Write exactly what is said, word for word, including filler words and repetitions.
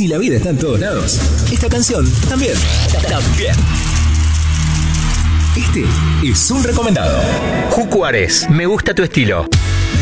Si la vida está en todos lados, esta canción también. También. Este es un recomendado. Jucuares, me gusta tu estilo.